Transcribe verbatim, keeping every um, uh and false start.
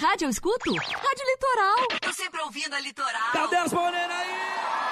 rádio eu escuto? Rádio Litoral. Tô sempre ouvindo a Litoral. Cadê as morenas aí?